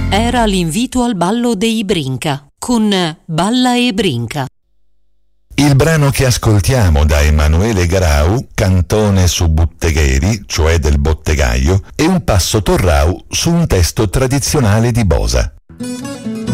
Era l'invito al ballo dei Brinca con Balla e Brinca. Il brano che ascoltiamo da Emanuele Garau, Cantone su Buttegheri, cioè del bottegaio, è un passo torrau su un testo tradizionale di Bosa.